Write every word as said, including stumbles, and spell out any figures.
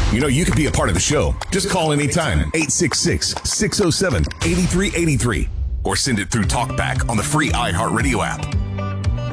You know, you could be a part of the show. Just call anytime, eight six six, six oh seven, eight three eight three. Or send it through TalkBack on the free iHeartRadio app.